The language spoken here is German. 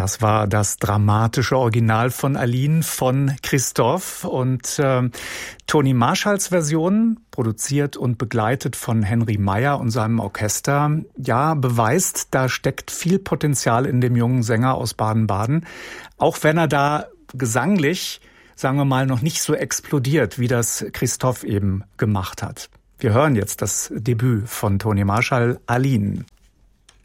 Das war das dramatische Original von Aline von Christoph und Toni Marshalls Version, produziert und begleitet von Henry Meyer und seinem Orchester, ja, beweist, da steckt viel Potenzial in dem jungen Sänger aus Baden-Baden, auch wenn er da gesanglich, sagen wir mal, noch nicht so explodiert, wie das Christoph eben gemacht hat. Wir hören jetzt das Debüt von Toni Marshall, Aline.